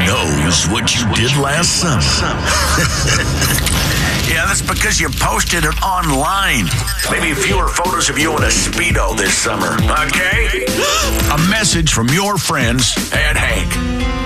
knows what you did last summer. Yeah, that's because you posted it online. Maybe fewer photos of you in a Speedo this summer, okay? A message from your friends And Hank.